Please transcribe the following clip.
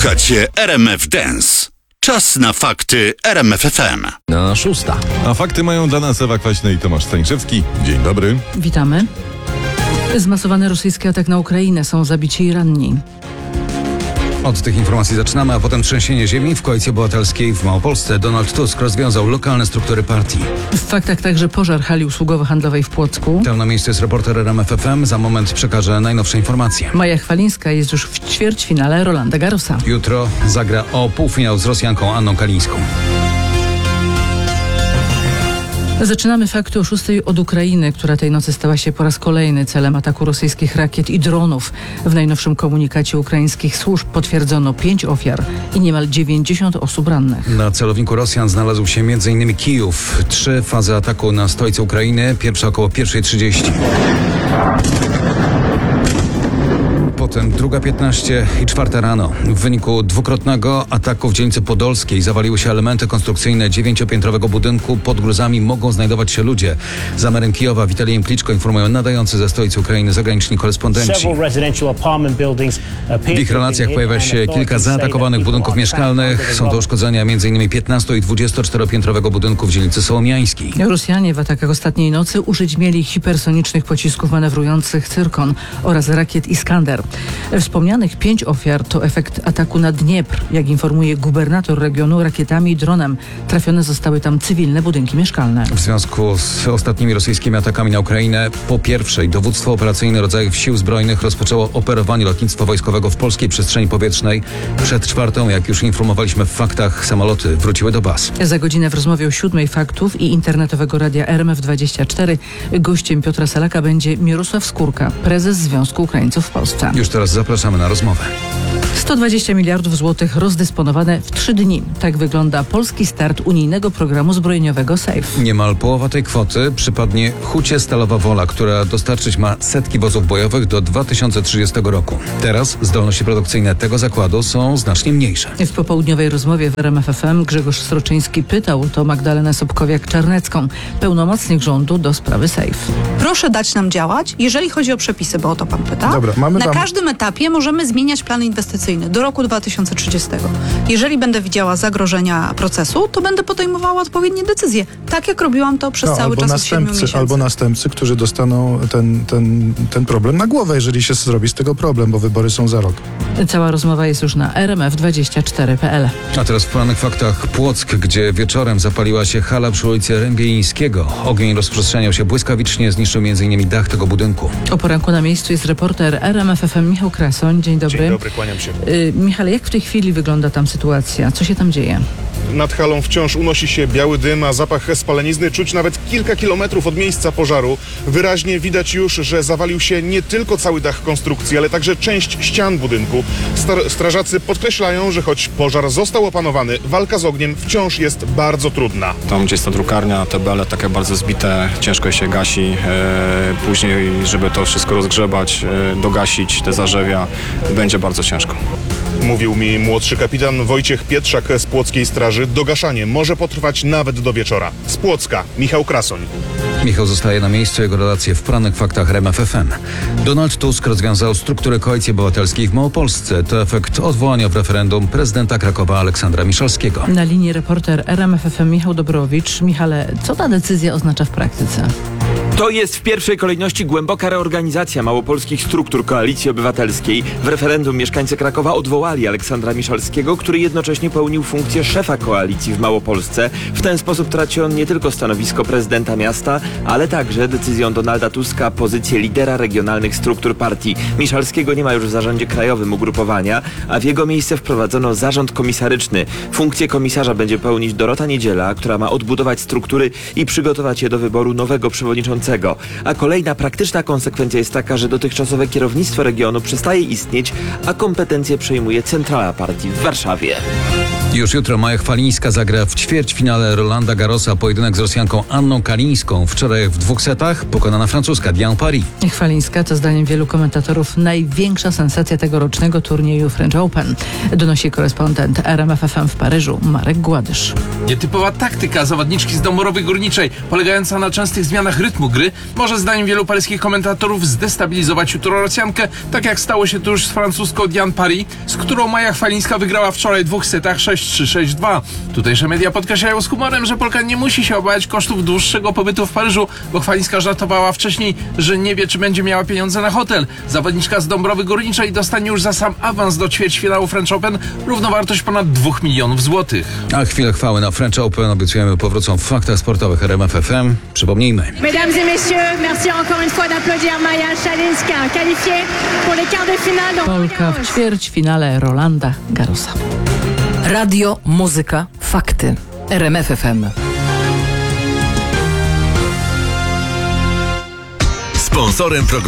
Słuchacie RMF Dance. Czas na fakty RMF FM. Na 6. A fakty mają dla nas Ewa Kwaśny i Tomasz Stańszewski. Dzień dobry. Witamy. Zmasowany rosyjski atak na Ukrainę. Są zabici i ranni. Od tych informacji zaczynamy, a potem trzęsienie ziemi w Koalicji Obywatelskiej w Małopolsce. Donald Tusk rozwiązał lokalne struktury partii. W faktach także pożar hali usługowo-handlowej w Płocku. Tam na miejscu jest reporter RMF FM. Za moment przekaże najnowsze informacje. Maja Chwalińska jest już w ćwierćfinale Rolanda Garrosa. Jutro zagra o półfinał z Rosjanką Anną Kalińską. Zaczynamy fakty o 6 od Ukrainy, która tej nocy stała się po raz kolejny celem ataku rosyjskich rakiet i dronów. W najnowszym komunikacie ukraińskich służb potwierdzono 5 ofiar i niemal 90 osób rannych. Na celowniku Rosjan znalazł się m.in. Kijów. 3 fazy ataku na stolicę Ukrainy. Pierwsza około 1:30. Potem 2:15 i 4 rano. W wyniku dwukrotnego ataku w dzielnicy podolskiej zawaliły się elementy konstrukcyjne 9-piętrowego budynku. Pod gruzami mogą znajdować się ludzie. Z merem Kijowa Witalijem Kliczko informują nadający ze stolicy Ukrainy zagraniczni korespondenci. W ich relacjach pojawia się kilka zaatakowanych budynków mieszkalnych. Są to uszkodzenia m.in. 15- i 24-piętrowego budynku w dzielnicy sołomiańskiej. Rosjanie w atakach ostatniej nocy użyć mieli hipersonicznych pocisków manewrujących Cyrkon oraz rakiet Iskander. Wspomnianych 5 ofiar to efekt ataku na Dniepr. Jak informuje gubernator regionu, rakietami i dronem trafione zostały tam cywilne budynki mieszkalne. W związku z ostatnimi rosyjskimi atakami na Ukrainę, po pierwszej dowództwo operacyjne rodzajów sił zbrojnych rozpoczęło operowanie lotnictwa wojskowego w polskiej przestrzeni powietrznej. Przed 4, jak już informowaliśmy w faktach, samoloty wróciły do baz. Za godzinę w rozmowie o 7 faktów i internetowego radia RMF24 gościem Piotra Salaka będzie Mirosław Skórka, prezes Związku Ukraińców w Polsce. Już teraz zapraszamy na rozmowę. 120 miliardów złotych rozdysponowane w 3 dni. Tak wygląda polski start unijnego programu zbrojeniowego SAFE. Niemal połowa tej kwoty przypadnie Hucie Stalowa Wola, która dostarczyć ma setki wozów bojowych do 2030 roku. Teraz zdolności produkcyjne tego zakładu są znacznie mniejsze. W popołudniowej rozmowie w RMF FM Grzegorz Sroczyński pytał to Magdalenę Sobkowiak-Czarnecką, pełnomocnik rządu do sprawy SAFE. Proszę dać nam działać, jeżeli chodzi o przepisy, bo o to pan pyta. Dobra, Na każdym etapie możemy zmieniać plan inwestycyjny do roku 2030. Jeżeli będę widziała zagrożenia procesu, to będę podejmowała odpowiednie decyzje. Tak jak robiłam to przez cały czas od 7 miesięcy. Albo następcy, którzy dostaną ten problem na głowę, jeżeli się zrobi z tego problem, bo wybory są za rok. Cała rozmowa jest już na rmf24.pl. A teraz w poranych faktach Płock, gdzie wieczorem zapaliła się hala przy ulicy Rębieńskiego. Ogień rozprzestrzeniał się błyskawicznie, zniszczył m.in. dach tego budynku. O poranku na miejscu jest reporter RMF FM Michał Krasoń. Dzień dobry. Dzień dobry, kłaniam się. Michale, jak w tej chwili wygląda tam sytuacja? Co się tam dzieje? Nad halą wciąż unosi się biały dym, a zapach spalenizny czuć nawet kilka kilometrów od miejsca pożaru. Wyraźnie widać już, że zawalił się nie tylko cały dach konstrukcji, ale także część ścian budynku. Strażacy podkreślają, że choć pożar został opanowany, walka z ogniem wciąż jest bardzo trudna. Tam, gdzie jest ta drukarnia, te bele takie bardzo zbite, ciężko się gasi. Później, żeby to wszystko rozgrzebać, dogasić te zarzewia, będzie bardzo ciężko. Mówił mi młodszy kapitan Wojciech Pietrzak z Płockiej Straży. Dogaszanie może potrwać nawet do wieczora. Z Płocka, Michał Krasoń. Michał zostaje na miejscu, jego relacje w poranych faktach RMF FM. Donald Tusk rozwiązał strukturę Koalicji Obywatelskiej w Małopolsce. To efekt odwołania w referendum prezydenta Krakowa Aleksandra Miszalskiego. Na linii reporter RMF FM Michał Dobrowicz. Michale, co ta decyzja oznacza w praktyce? To jest w pierwszej kolejności głęboka reorganizacja małopolskich struktur Koalicji Obywatelskiej. W referendum mieszkańcy Krakowa odwołali Aleksandra Miszalskiego, który jednocześnie pełnił funkcję szefa koalicji w Małopolsce. W ten sposób traci on nie tylko stanowisko prezydenta miasta, ale także decyzją Donalda Tuska pozycję lidera regionalnych struktur partii. Miszalskiego nie ma już w zarządzie krajowym ugrupowania, a w jego miejsce wprowadzono zarząd komisaryczny. Funkcję komisarza będzie pełnić Dorota Niedziela, która ma odbudować struktury i przygotować je do wyboru nowego przewodniczącego. A kolejna praktyczna konsekwencja jest taka, że dotychczasowe kierownictwo regionu przestaje istnieć, a kompetencje przejmuje centrala partii w Warszawie. Już jutro Maja Chwalińska zagra w ćwierćfinale Rolanda Garrosa. Pojedynek z Rosjanką Anną Kalińską. Wczoraj w 2 setach pokonana Francuska Diane Paris. Chwalińska to zdaniem wielu komentatorów największa sensacja tegorocznego turnieju French Open. Donosi korespondent RMFFM w Paryżu Marek Gładysz. Nietypowa taktyka zawodniczki z Dąbrowy Górniczej, polegająca na częstych zmianach rytmu gry, może zdaniem wielu paryskich komentatorów zdestabilizować jutro Rosjankę, tak jak stało się to już z francuską Diane Paris, z którą Maja Chwalińska wygrała wczoraj w 2 setach 6-3, 6-2. Tutejsze media podkreślają z humorem, że Polka nie musi się obawiać kosztów dłuższego pobytu w Paryżu, bo Chwalińska żartowała wcześniej, że nie wie, czy będzie miała pieniądze na hotel. Zawodniczka z Dąbrowy Górniczej dostanie już za sam awans do ćwierćfinału French Open równowartość ponad 2 milionów złotych. A chwilę chwały na French Open obiecujemy powrócą w faktach sportowych RMFFM. Przypomnijmy. Mesdames et messieurs, merci encore une fois d'applaudir Maja Chwalińska, qualifiée pour les quarts de finale dans Polka w ćwierćfinale Rolanda Garrosa. Radio, muzyka, fakty. RMFFM. Sponsorem programu